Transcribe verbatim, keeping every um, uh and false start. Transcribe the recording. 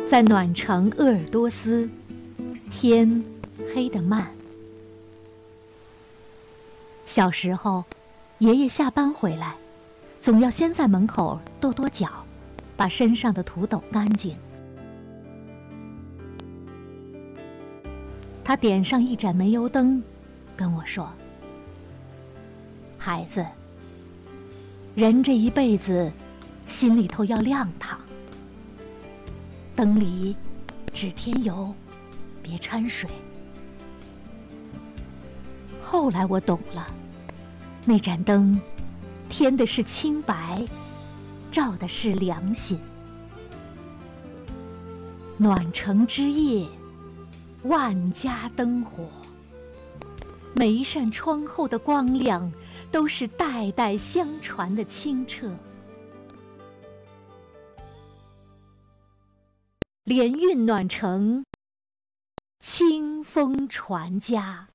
在暖城鄂尔多斯，天黑得慢。小时候，爷爷下班回来，总要先在门口跺跺脚，把身上的土抖干净。他点上一盏煤油灯，跟我说：“孩子，人这一辈子，心里头要亮堂。灯里只添油，别掺水。”后来我懂了，那盏灯添的是清白，照的是良心。暖城之夜，万家灯火，每一扇窗后的光亮，都是代代相传的清澈。连运暖城，清风传家。